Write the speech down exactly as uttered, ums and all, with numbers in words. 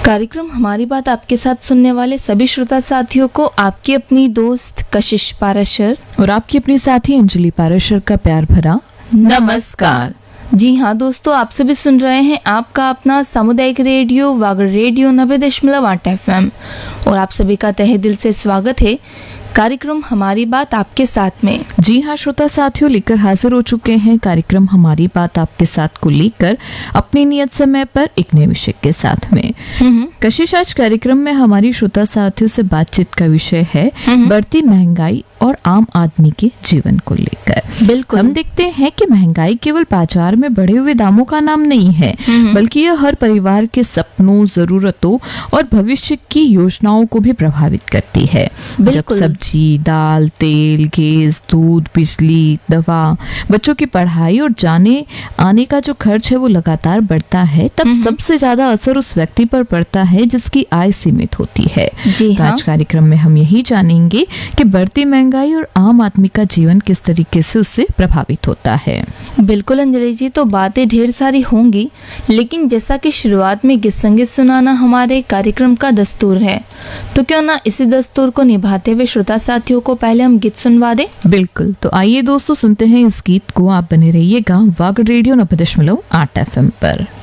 कार्यक्रम हमारी बात आपके साथ सुनने वाले सभी श्रोता साथियों को आपकी अपनी दोस्त कशिश पाराशर और आपकी अपनी साथी अंजलि पाराशर का प्यार भरा नमस्कार। जी हाँ दोस्तों, आप सभी सुन रहे हैं आपका अपना सामुदायिक रेडियो वागड़ रेडियो नब्बे दशमलव आठ एफ एम और आप सभी का तहे दिल से स्वागत है कार्यक्रम हमारी बात आपके साथ में। जी हाँ श्रोता साथियों, लेकर हाजिर हो चुके हैं कार्यक्रम हमारी बात आपके साथ को लेकर अपनी नियत समय पर एक नए विषय के साथ में। कशिश, आज कार्यक्रम में हमारी श्रोता साथियों से बातचीत का विषय है बढ़ती महंगाई और आम आदमी के जीवन को लेकर। बिल्कुल, हम देखते हैं कि महंगाई केवल बाजार में बढ़े हुए दामों का नाम नहीं है, बल्कि यह हर परिवार के सपनों, जरूरतों और भविष्य की योजनाओं को भी प्रभावित करती है। जब सब्जी, दाल, तेल, गैस, दूध, बिजली, दवा, बच्चों की पढ़ाई और जाने आने का जो खर्च है वो लगातार बढ़ता है, तब सबसे ज्यादा असर उस व्यक्ति पर पड़ता है जिसकी आय सीमित होती है। जी हाँ। आज कार्यक्रम में हम यही जानेंगे कि बढ़ती महंगाई और आम आदमी का जीवन किस तरीके से उससे प्रभावित होता है। बिल्कुल अंजलि जी, तो बातें ढेर सारी होंगी, लेकिन जैसा कि शुरुआत में गीत संगीत सुनाना हमारे कार्यक्रम का दस्तूर है, तो क्यों ना इसी दस्तूर को निभाते हुए श्रोता साथियों को पहले हम गीत सुनवा दें। बिल्कुल, तो आइए दोस्तों सुनते हैं इस गीत को। आप बने रहिएगा वागड़ रेडियो नब्बे दशमलव आठ एफ एम पर।